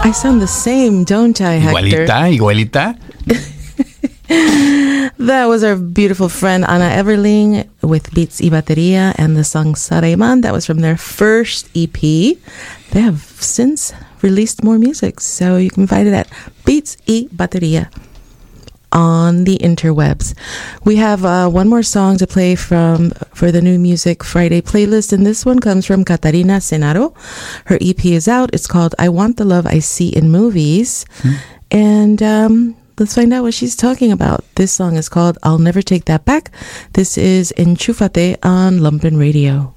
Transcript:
I sound the same, don't I, Hector? Igualita. That was our beautiful friend Ana Everling with Beats y Bateria and the song Sarayman. That was from their first EP. They have since released more music, so you can find it at Beats y Bateria on the interwebs. We have one more song to play for the New Music Friday playlist, and this one comes from Catarina Senaro. Her EP is out. It's called I Want the Love I See in Movies. And let's find out what she's talking about. This song is called I'll Never Take That Back. This is Enchúfate on Lumpen Radio.